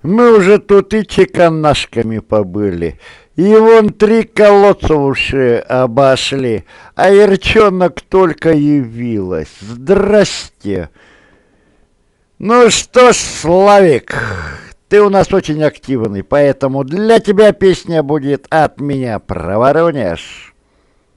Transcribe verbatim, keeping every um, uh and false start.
Мы уже тут и чеканашками побыли, и вон три колодца уши обошли, а Ярчонок только явилась. Здрасте. Ну что ж, Славик, ты у нас очень активный, поэтому для тебя песня будет от меня, проворонишь.